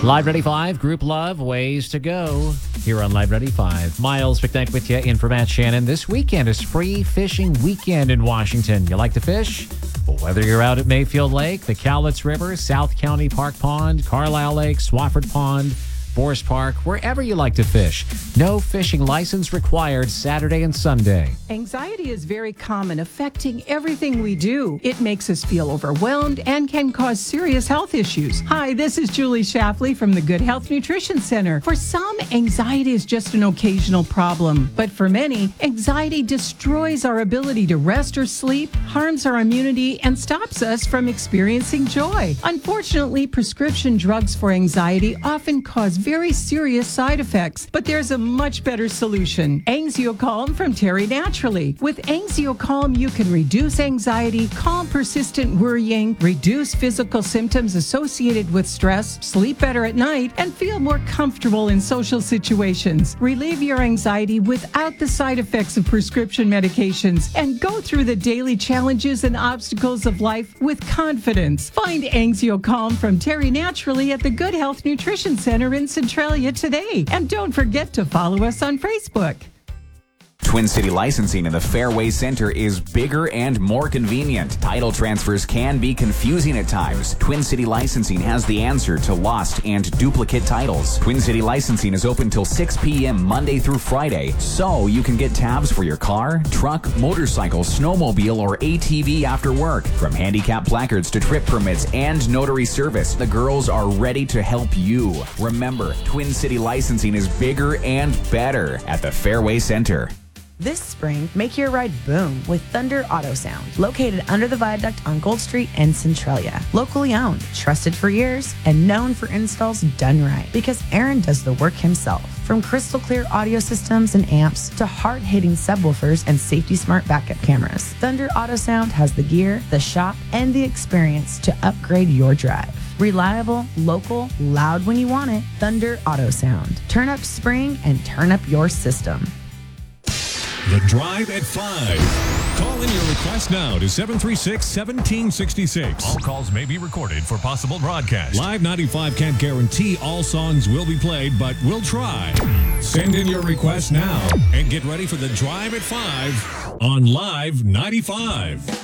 Live Ready 5, Group Love, Ways to Go. Here on Live Ready 5. Miles McKnight with you in for Matt Shannon. This weekend is free fishing weekend in Washington. You like to fish? Well, whether you're out at Mayfield Lake, the Cowlitz River, South County Park Pond, Carlisle Lake, Swafford Pond, Forest Park, wherever you like to fish. No fishing license required Saturday and Sunday. Anxiety is very common, affecting everything we do. It makes us feel overwhelmed and can cause serious health issues. Hi, this is Julie Shapley from the Good Health Nutrition Center. For some, anxiety is just an occasional problem. But for many, anxiety destroys our ability to rest or sleep, harms our immunity, and stops us from experiencing joy. Unfortunately, prescription drugs for anxiety often cause very serious side effects, but there's a much better solution. Anxiocalm from Terry Naturally. With Anxiocalm, you can reduce anxiety, calm persistent worrying, reduce physical symptoms associated with stress, sleep better at night, and feel more comfortable in social situations. Relieve your anxiety without the side effects of prescription medications and go through the daily challenges and obstacles of life with confidence. Find Anxiocalm from Terry Naturally at the Good Health Nutrition Center in Centralia today. And don't forget to follow us on Facebook. Twin City Licensing in the Fairway Center is bigger and more convenient. Title transfers can be confusing at times. Twin City Licensing has the answer to lost and duplicate titles. Twin City Licensing is open till 6 p.m. Monday through Friday, so you can get tabs for your car, truck, motorcycle, snowmobile, or ATV after work. From handicap placards to trip permits and notary service, the girls are ready to help you. Remember, Twin City Licensing is bigger and better at the Fairway Center. This spring, make your ride boom with Thunder Auto Sound, located under the viaduct on Gold Street in Centralia. Locally owned, trusted for years, and known for installs done right, because Aaron does the work himself. From crystal clear audio systems and amps to hard-hitting subwoofers and safety smart backup cameras, Thunder Auto Sound has the gear, the shop, and the experience to upgrade your drive. Reliable, local, loud when you want it, Thunder Auto Sound. Turn up spring and turn up your system. The Drive at 5. Call in your request now to 736-1766. All calls may be recorded for possible broadcast. Live 95 can't guarantee all songs will be played, but we'll try. Send in your request now and get ready for The Drive at 5 on Live 95.